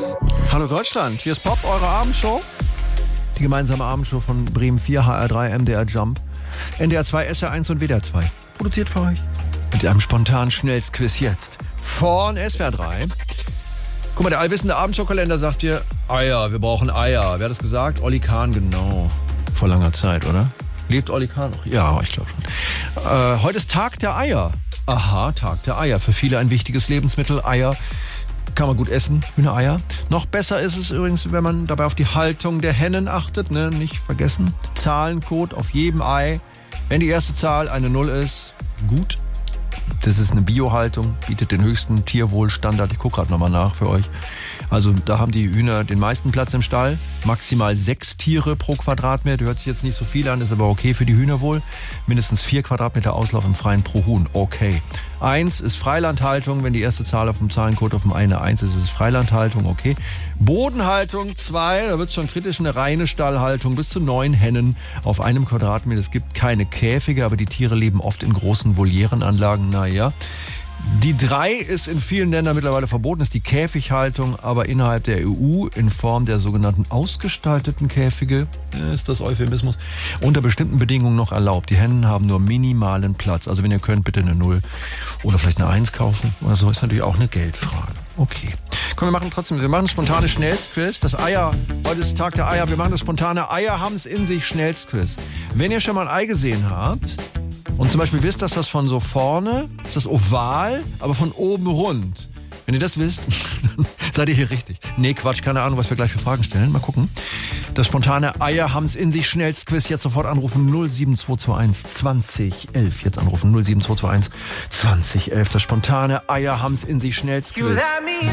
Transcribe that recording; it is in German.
Hallo Deutschland, hier ist Pop, eure Abendshow. Die gemeinsame Abendshow von Bremen 4, HR3, MDR Jump, NDR 2, SR1 und WDR 2. Produziert für euch. Mit einem spontanen Schnellstquiz jetzt von SWR 3. Guck mal, der allwissende Abendshow-Kalender sagt dir, Eier, wir brauchen Eier. Wer hat das gesagt? Olli Kahn, genau. Vor langer Zeit, oder? Lebt Olli Kahn noch? Ja, ich glaube schon. Heute ist Tag der Eier. Aha, Tag der Eier. Für viele ein wichtiges Lebensmittel. Eier kann man gut essen, Hühnereier. Noch besser ist es übrigens, wenn man dabei auf die Haltung der Hennen achtet. Ne? Nicht vergessen, Zahlencode auf jedem Ei. Wenn die erste Zahl eine 0 ist, gut. Das ist eine Biohaltung, bietet den höchsten Tierwohlstandard. Ich gucke gerade nochmal nach für euch. Also da haben die Hühner den meisten Platz im Stall. Maximal 6 Tiere pro Quadratmeter. Hört sich jetzt nicht so viel an, ist aber okay für die Hühner wohl. Mindestens 4 Quadratmeter Auslauf im Freien pro Huhn. Okay. 1 ist Freilandhaltung. Wenn die erste Zahl auf dem Zahlencode auf dem eine 1 ist, ist es Freilandhaltung. Okay. Bodenhaltung 2. Da wird es schon kritisch. Eine reine Stallhaltung. Bis zu 9 Hennen auf einem Quadratmeter. Es gibt keine Käfige, aber die Tiere leben oft in großen Volierenanlagen. Naja. Die 3 ist in vielen Ländern mittlerweile verboten, ist die Käfighaltung, aber innerhalb der EU in Form der sogenannten ausgestalteten Käfige, ist das Euphemismus, unter bestimmten Bedingungen noch erlaubt. Die Hennen haben nur minimalen Platz. Also wenn ihr könnt, bitte eine 0 oder vielleicht eine 1 kaufen. Oder so ist natürlich auch eine Geldfrage. Okay. Komm, wir machen spontane Schnellstquiz. Das Eier, heute ist Tag der Eier, wir machen das spontane Eier haben's in sich Schnellstquiz. Wenn ihr schon mal ein Ei gesehen habt, und zum Beispiel wisst, dass das von so vorne ist das oval, aber von oben rund. Wenn ihr das wisst, dann seid ihr hier richtig. Nee, Quatsch, keine Ahnung, was wir gleich für Fragen stellen. Mal gucken. Das spontane Eier haben's in sich Schnellstquiz. Jetzt sofort anrufen 07221 2011. Jetzt anrufen 07221 2011. Das spontane Eier haben's in sich Schnellstquiz.